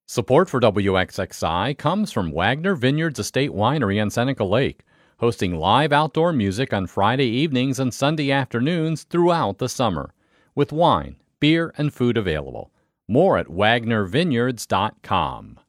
Support for WXXI comes from Wagner Vineyards Estate Winery on Seneca Lake, hosting live outdoor music on Friday evenings and Sunday afternoons throughout the summer, with wine, beer, and food available. More at wagnervineyards.com.